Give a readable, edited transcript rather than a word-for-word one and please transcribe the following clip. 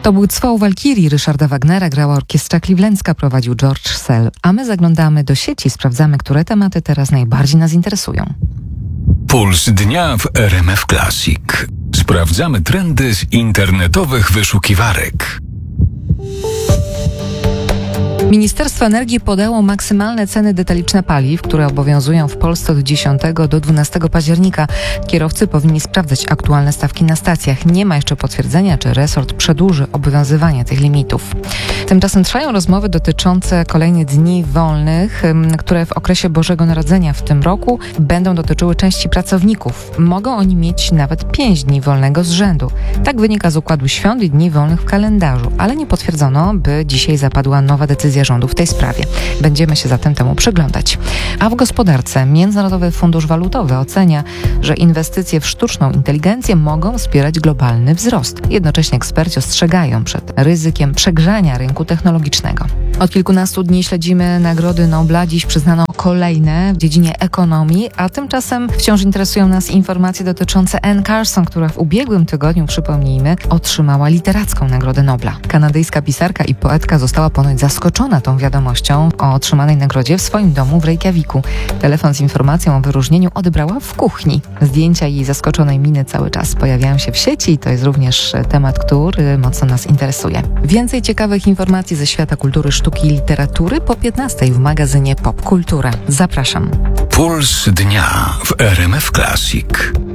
To był Cwał Walkirii Ryszarda Wagnera, grała Orkiestra Clevelandzka, prowadził George Szell. A my zaglądamy do sieci, sprawdzamy, które tematy teraz najbardziej nas interesują. Puls dnia w RMF Classic. Sprawdzamy trendy z internetowych wyszukiwarek. Ministerstwo Energii podało maksymalne ceny detaliczne paliw, które obowiązują w Polsce od 10 do 12 października. Kierowcy powinni sprawdzać aktualne stawki na stacjach. Nie ma jeszcze potwierdzenia, czy resort przedłuży obowiązywanie tych limitów. Tymczasem trwają rozmowy dotyczące kolejnych dni wolnych, które w okresie Bożego Narodzenia w tym roku będą dotyczyły części pracowników. Mogą oni mieć nawet 5 dni wolnego z rzędu. Tak wynika z układu świąt i dni wolnych w kalendarzu, ale nie potwierdzono, by dzisiaj zapadła nowa decyzja rządu w tej sprawie. Będziemy się zatem temu przyglądać. A w gospodarce Międzynarodowy Fundusz Walutowy ocenia, że inwestycje w sztuczną inteligencję mogą wspierać globalny wzrost. Jednocześnie eksperci ostrzegają przed ryzykiem przegrzania rynku technologicznego. Od kilkunastu dni śledzimy Nagrody Nobla. Dziś przyznano kolejne w dziedzinie ekonomii, a tymczasem wciąż interesują nas informacje dotyczące Anne Carson, która w ubiegłym tygodniu, przypomnijmy, otrzymała literacką Nagrodę Nobla. Kanadyjska pisarka i poetka została ponoć zaskoczona tą wiadomością o otrzymanej nagrodzie w swoim domu w Reykjaviku. Telefon z informacją o wyróżnieniu odebrała w kuchni. Zdjęcia jej zaskoczonej miny cały czas pojawiają się w sieci i to jest również temat, który mocno nas interesuje. Więcej ciekawych informacji ze świata kultury, sztuki i literatury po 15 w magazynie Pop Kultura. Zapraszam. Puls dnia w RMF Classic.